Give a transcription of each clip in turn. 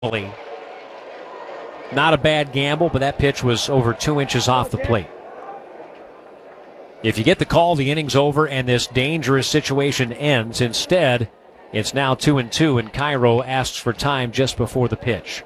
Not a bad gamble, but that pitch was over 2 inches off the plate. If you get the call, the inning's over and this dangerous situation ends. Instead, it's now 2-2, and Cairo asks for time just before the pitch.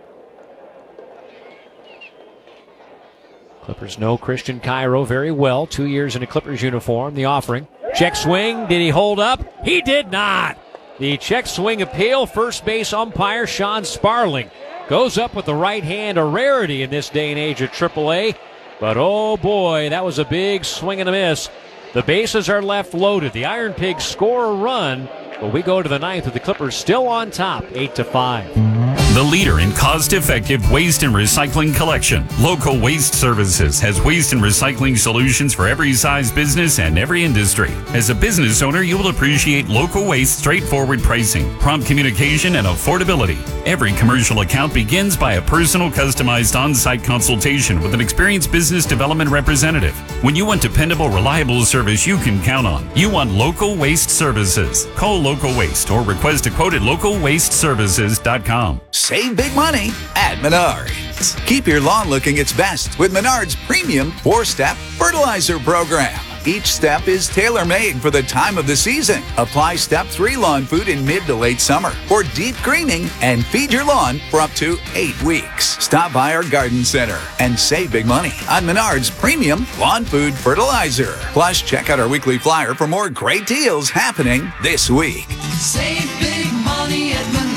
Clippers know Christian Cairo very well. 2 years in a Clippers uniform. The offering. Check swing. Did he hold up? He did not. The check swing appeal. First base umpire Sean Sparling goes up with the right hand, a rarity in this day and age at AAA. But oh boy, that was a big swing and a miss. The bases are left loaded. The Iron Pigs score a run, but we go to the ninth with the Clippers still on top, 8-5. The leader in cost-effective waste and recycling collection. Local Waste Services has waste and recycling solutions for every size business and every industry. As a business owner, you will appreciate Local Waste straightforward pricing, prompt communication, and affordability. Every commercial account begins by a personal, customized on-site consultation with an experienced business development representative. When you want dependable, reliable service you can count on, you want Local Waste Services. Call Local Waste or request a quote at localwasteservices.com. Save big money at Menards. Keep your lawn looking its best with Menards' premium 4-step fertilizer program. Each step is tailor-made for the time of the season. Apply Step 3 lawn food in mid to late summer for deep greening and feed your lawn for up to 8 weeks. Stop by our garden center and save big money on Menards' premium lawn food fertilizer. Plus, check out our weekly flyer for more great deals happening this week. Save big money at Menards.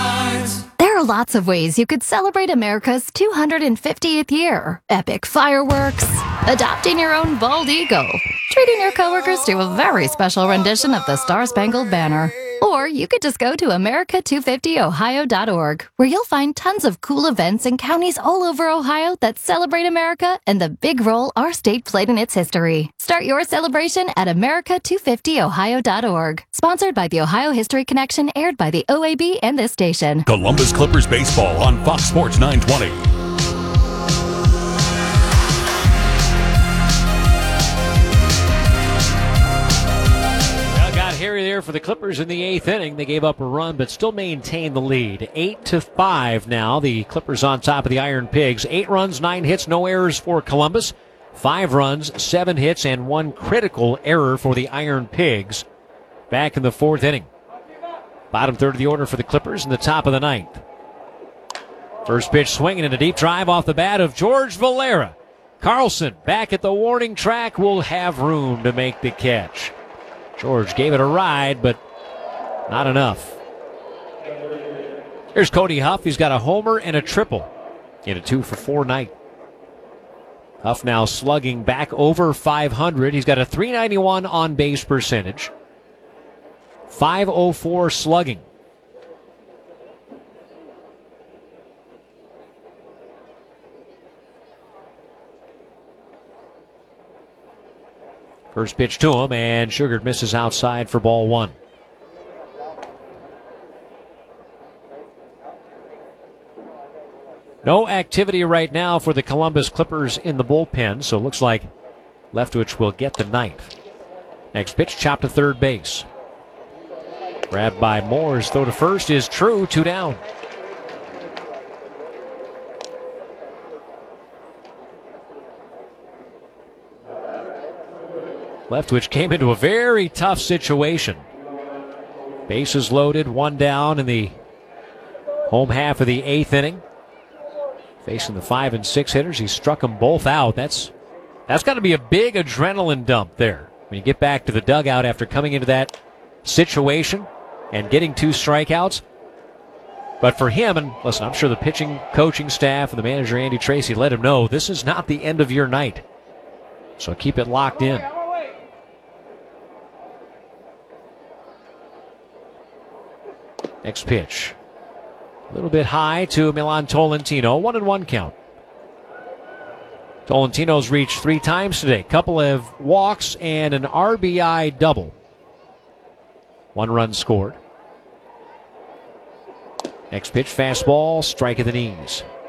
There are lots of ways you could celebrate America's 250th year. Epic fireworks, adopting your own bald eagle, treating your coworkers to a very special rendition of the Star-Spangled Banner. Or you could just go to America250ohio.org, where you'll find tons of cool events in counties all over Ohio that celebrate America and the big role our state played in its history. Start your celebration at America250ohio.org. Sponsored by the Ohio History Connection, aired by the OAB and this station. Columbus Clippers baseball on Fox Sports 920. Harry there for the Clippers in the 8th inning. They gave up a run, but still maintain the lead. 8-5 now. The Clippers on top of the Iron Pigs. 8 runs, 9 hits, no errors for Columbus. 5 runs, 7 hits, and 1 critical error for the Iron Pigs. Back in the 4th inning. Bottom third of the order for the Clippers in the top of the 9th. First pitch swinging and a deep drive off the bat of George Valera. Carlson back at the warning track will have room to make the catch. George gave it a ride, but not enough. Here's Cody Huff. He's got a homer and a triple in a 2-for-4 night. Huff now slugging back over 500. He's got a .391 on-base percentage. .504 slugging. First pitch to him, and Sugar misses outside for ball 1. No activity right now for the Columbus Clippers in the bullpen, so it looks like Leftwich will get the 9th. Next pitch, chopped to third base. Grabbed by Moores, throw to first is true, 2 down. Leftwich came into a very tough situation. Bases loaded, 1 down in the home half of the 8th inning. Facing the 5 and 6 hitters, he struck them both out. That's got to be a big adrenaline dump there when you get back to the dugout after coming into that situation and getting 2 strikeouts. But for him, and listen, I'm sure the pitching coaching staff and the manager Andy Tracy let him know this is not the end of your night. So keep it locked in. Next pitch. A little bit high to Milan Tolentino. 1-1 count. Tolentino's reached 3 times today. Couple of walks and an RBI double. 1 run scored. Next pitch, fastball, strike at the knees.